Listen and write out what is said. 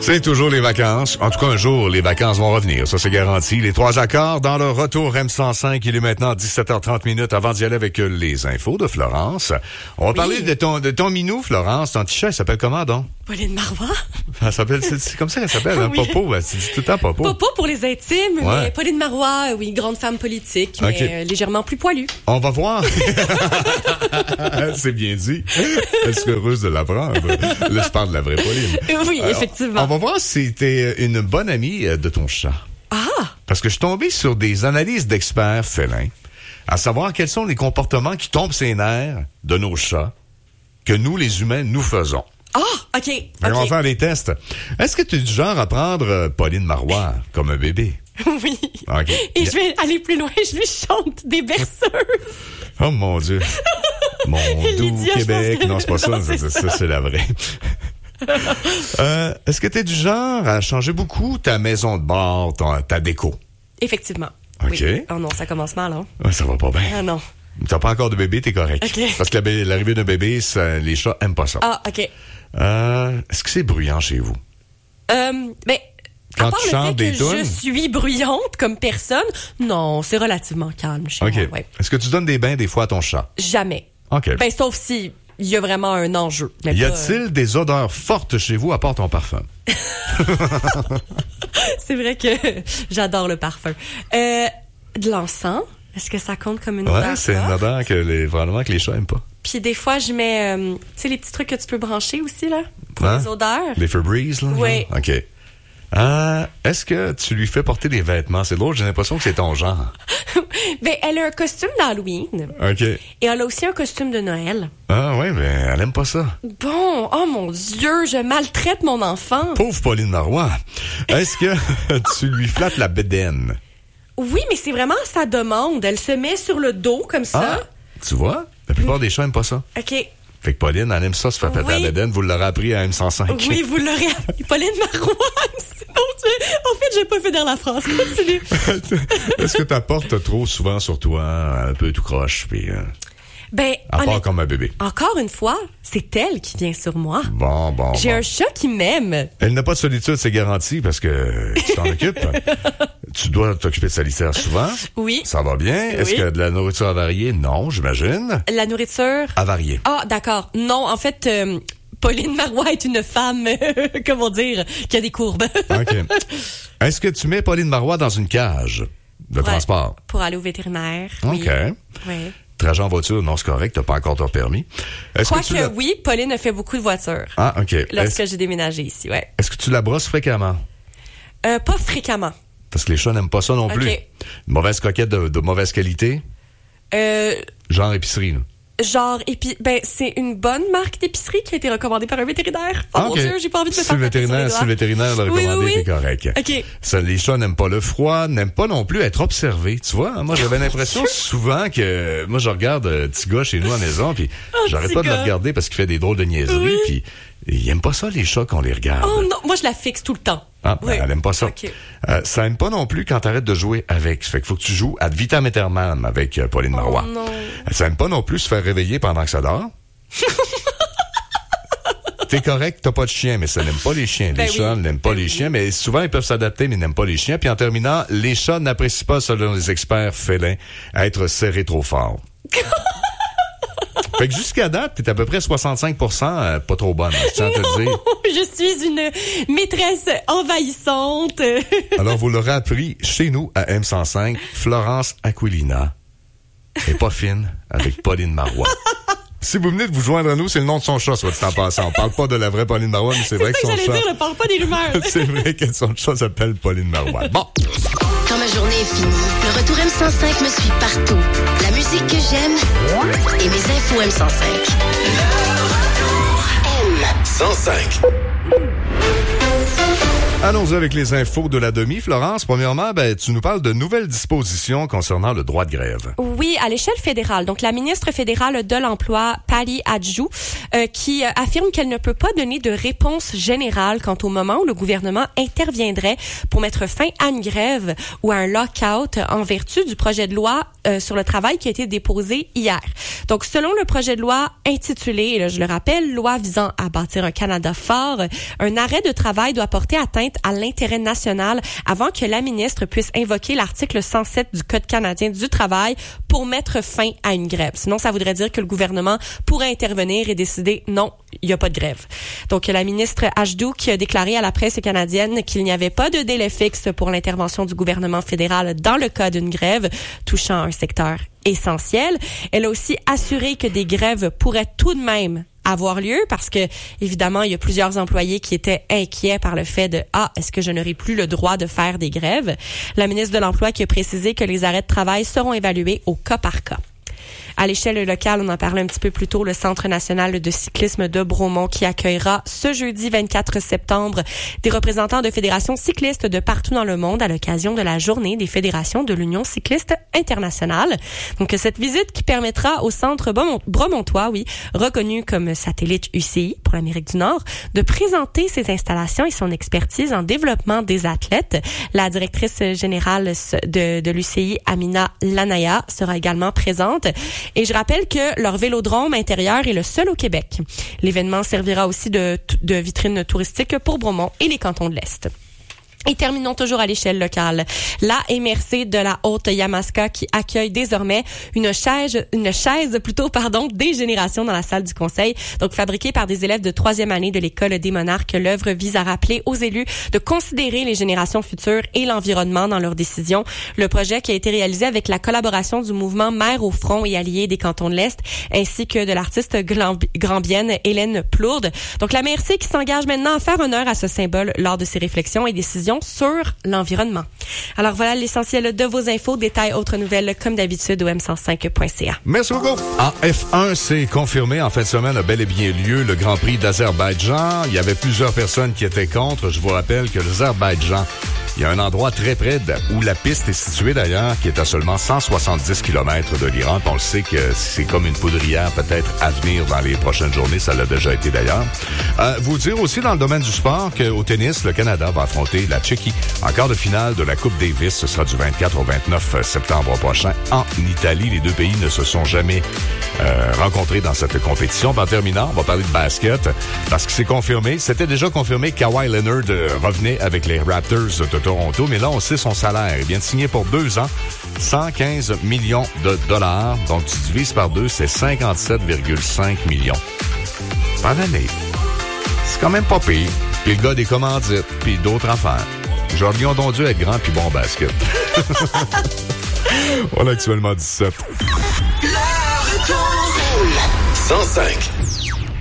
C'est toujours les vacances. En tout cas, un jour, les vacances vont revenir. Ça, c'est garanti. Les 3 accords dans le retour M105. Il est maintenant 17h30 avant d'y aller avec les infos de Florence. On va parler de ton minou, Florence. Ton petit chat, il s'appelle comment, donc? Pauline Marois. Elle s'appelle, c'est comme ça qu'elle s'appelle, hein? Oui. Popo. Ben, tu dis tout le temps Popo. Popo pour les intimes, Ouais. mais Pauline Marois, oui, grande femme politique, Ok. mais légèrement plus poilue. On va voir. C'est bien dit. Elle serait heureuse de l'apprendre. Là, je parle de la vraie Pauline. Oui, effectivement. On va voir si c'était une bonne amie de ton chat. Ah! Parce que je suis tombé sur des analyses d'experts félins, à savoir quels sont les comportements qui tombent ses nerfs de nos chats que nous, les humains, nous faisons. Ah! OK. On va faire les tests. Est-ce que tu es du genre à prendre Pauline Marois comme un bébé? Oui. OK. Et je vais aller plus loin, je lui chante des berceuses. Oh mon Dieu. Mon doux Lydia, je Québec. pense que- Non, c'est pas ça. Non, c'est Ça, c'est la vraie. Est-ce que tu es du genre à changer beaucoup ta maison de bord, ta déco? Effectivement. OK. Oui. Oh non, ça commence mal, hein? Ouais, ça va pas bien. Ah non. T'as pas encore de bébé, t'es correct. OK. Parce que l'arrivée d'un bébé, les chats aiment pas ça. Ah, OK. Est-ce que c'est bruyant chez vous? Ben, Quand à part tu le chantes fait des que tunes? je suis bruyante comme personne, non, c'est relativement calme chez OK. moi, ouais. Est-ce que tu donnes des bains des fois à ton chat? Jamais. OK. Ben, sauf si il y a vraiment un enjeu. Mais Y pas, a-t-il des odeurs fortes chez vous à part ton parfum? c'est vrai que j'adore le parfum. De l'encens, est-ce que ça compte comme une odeur Ouais, c'est une forte? odeur probablement que les chats aiment pas. Puis des fois, je mets, tu sais, les petits trucs que tu peux brancher aussi, là, pour Hein? les odeurs. Les Febreze, là? Oui. genre? OK. Est-ce que tu lui fais porter des vêtements? C'est drôle, j'ai l'impression que c'est ton genre. Ben, elle a un costume d'Halloween. OK. Et elle a aussi un costume de Noël. Ah ouais, mais elle aime pas ça. Bon, oh mon Dieu, je maltraite mon enfant. Pauvre Pauline Marois. Est-ce que tu lui flattes la bédaine? Oui, mais c'est vraiment sa demande. Elle se met sur le dos comme ça. Tu vois? La plupart des chats aiment pas ça. OK. Fait que Pauline, elle aime ça, se faire péter la Oui. bédaine. Vous l'aurez appris à M105. Oui, vous l'aurez appris. Pauline Marois. En fait, j'ai pas finir la phrase. Continue. Est-ce que tu apportes trop souvent sur toi, un peu tout croche, puis Ben, à part comme un bébé? encore une fois, c'est elle qui vient sur moi. Bon. J'ai un chat qui m'aime. Elle n'a pas de solitude, c'est garanti, parce que tu t'en occupes. Tu dois t'occuper de sa litière souvent. Oui. Ça va bien. Est-ce Oui. que de la nourriture avariée? Non, j'imagine. La nourriture. Avariée. Ah, d'accord. Non, en fait, Pauline Marois est une femme, comment dire, qui a des courbes. OK. Est-ce que tu mets Pauline Marois dans une cage de transport? Pour aller au vétérinaire. OK. Oui. Trajet en voiture, non, c'est correct, t'as pas encore ton permis. Est-ce que tu Quoique, oui, Pauline a fait beaucoup de voitures. Ah, OK. Lorsque j'ai déménagé ici, ouais. Est-ce que tu la brosses fréquemment? Pas fréquemment. Parce que les chats n'aiment pas ça non plus. OK. Une mauvaise coquette de mauvaise qualité, genre épicerie, là. Genre, et puis, ben, c'est une bonne marque d'épicerie qui a été recommandée par un vétérinaire. Oh mon OK. Dieu, j'ai pas envie de me Si faire le taper sur les vétérinaire, doigts. si le vétérinaire l'a Oui, recommandé, oui, oui. t'es correct. OK. Ça, les chats n'aiment pas le froid, n'aiment pas non plus être observés. Tu vois, moi, j'avais l'impression souvent que, moi, je regarde petit gars chez nous à la maison, puis j'arrête petit pas de le gars. regarder parce qu'il fait des drôles de niaiseries, Oui. puis ils aiment pas ça, les chats, qu'on les regarde. Oh non, moi, je la fixe tout le temps. Ah, ben, Oui. elle aime pas ça. OK. Ça aime pas non plus quand t'arrêtes de jouer avec. Fait qu'il faut que tu joues ad vitam aeternam avec Pauline Marois. non. Ça aime pas non plus se faire réveiller pendant que ça dort. T'es correct, t'as pas de chien, mais ça n'aime pas les chiens. Les Ben chats oui. n'aiment pas Ben les oui. chiens, mais souvent ils peuvent s'adapter, mais ils n'aiment pas les chiens. Puis en terminant, les chats n'apprécient pas, selon les experts félins, être serrés trop fort. Fait que jusqu'à date, t'es à peu près 65% pas trop bonne, je tiens à te le dire. Je suis une maîtresse envahissante. Alors, vous l'aurez appris chez nous à M105, Florence Aquilina est pas fine avec Pauline Marois. Si vous venez de vous joindre à nous, c'est le nom de son chat, soit dit en passant. On parle pas de la vraie Pauline Marois, mais c'est vrai que C'est ça son que j'allais chat... dire, ne parle pas des rumeurs. C'est vrai que son chat s'appelle Pauline Marois. Bon. Quand ma journée est finie, le retour M105 me suit partout. La musique que j'aime et mes infos M105. M105. Allons-y avec les infos de la demi. Florence, premièrement, tu nous parles de nouvelles dispositions concernant le droit de grève. Oui, à l'échelle fédérale. Donc, la ministre fédérale de l'Emploi, Patty Adjou, qui affirme qu'elle ne peut pas donner de réponse générale quant au moment où le gouvernement interviendrait pour mettre fin à une grève ou à un lock-out en vertu du projet de loi sur le travail qui a été déposé hier. Donc, selon le projet de loi intitulé, et là, je le rappelle, loi visant à bâtir un Canada fort, un arrêt de travail doit porter atteinte à l'intérêt national avant que la ministre puisse invoquer l'article 107 du Code canadien du travail pour mettre fin à une grève. Sinon, ça voudrait dire que le gouvernement pourrait intervenir et décider non, il n'y a pas de grève. Donc, la ministre Adjou qui a déclaré à la presse canadienne qu'il n'y avait pas de délai fixe pour l'intervention du gouvernement fédéral dans le cas d'une grève touchant un secteur essentiel. Elle a aussi assuré que des grèves pourraient tout de même avoir lieu parce que, évidemment, il y a plusieurs employés qui étaient inquiets par le fait de « Ah, est-ce que je n'aurai plus le droit de faire des grèves? » La ministre de l'Emploi qui a précisé que les arrêts de travail seront évalués au cas par cas. À l'échelle locale, on en parlait un petit peu plus tôt, le Centre national de cyclisme de Bromont qui accueillera ce jeudi 24 septembre des représentants de fédérations cyclistes de partout dans le monde à l'occasion de la journée des fédérations de l'Union cycliste internationale. Donc, cette visite qui permettra au Centre bromontois, reconnu comme satellite UCI pour l'Amérique du Nord, de présenter ses installations et son expertise en développement des athlètes. La directrice générale de l'UCI, Amina Lanaya, sera également présente. Et je rappelle que leur vélodrome intérieur est le seul au Québec. L'événement servira aussi de vitrine touristique pour Bromont et les cantons de l'Est. Et terminons toujours à l'échelle locale. La MRC de la Haute-Yamaska qui accueille désormais une chaise des générations dans la salle du conseil. Donc, fabriquée par des élèves de 3e année de l'École des Monarques, l'œuvre vise à rappeler aux élus de considérer les générations futures et l'environnement dans leurs décisions. Le projet qui a été réalisé avec la collaboration du mouvement Mères au front et alliés des cantons de l'Est, ainsi que de l'artiste grambienne Hélène Plourde. Donc, la MRC qui s'engage maintenant à faire honneur à ce symbole lors de ses réflexions et décisions sur l'environnement. Alors voilà l'essentiel de vos infos. Détails, autres nouvelles, comme d'habitude, au m105.ca. Merci beaucoup. En F1, c'est confirmé. En fin de semaine a bel et bien lieu le Grand Prix d'Azerbaïdjan. Il y avait plusieurs personnes qui étaient contre. Je vous rappelle que l'Azerbaïdjan, il y a un endroit très près où la piste est située d'ailleurs, qui est à seulement 170 km de l'Iran. On le sait que c'est comme une poudrière peut-être à venir dans les prochaines journées. Ça l'a déjà été d'ailleurs. Vous dire aussi dans le domaine du sport qu'au tennis, le Canada va affronter la Tchéquie en quart de finale de la Coupe Davis. Ce sera du 24 au 29 septembre prochain en Italie. Les deux pays ne se sont jamais rencontrés dans cette compétition. En terminant, on va parler de basket parce que c'est confirmé. C'était déjà confirmé que Kawhi Leonard revenait avec les Raptors de Toronto, mais là, on sait son salaire. Il vient de signer pour 2 ans, 115 millions de dollars. Donc, tu divises par 2, c'est 57,5 millions par année. C'est quand même pas pire. Puis le gars des commandites, puis d'autres affaires. Genre, ils ont donc dû être grands puis bon basket. On a actuellement 17. 105.